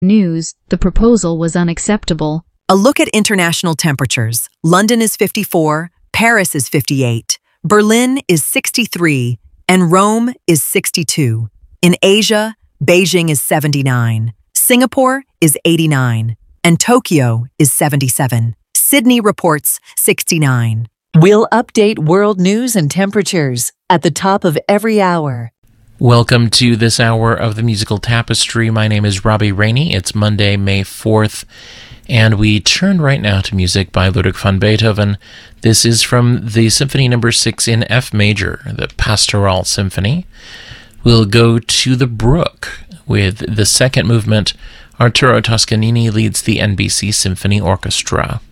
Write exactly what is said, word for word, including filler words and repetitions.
News, the proposal was unacceptable. A look at international temperatures. London is fifty-four, Paris is fifty-eight, Berlin is sixty-three, and Rome is sixty-two. In Asia, Beijing is seventy-nine, Singapore is eighty-nine, and Tokyo is seventy-seven. Sydney reports sixty-nine. We'll update world news and temperatures at the top of every hour. Welcome to this hour of the Musical Tapestry. My name is Robbie Rainey. It's Monday, May fourth, and we turn right now to music by Ludwig van Beethoven. This is from the Symphony Number six in F major, the Pastoral Symphony. We'll go to the Brook with the second movement. Arturo Toscanini leads the N B C Symphony Orchestra.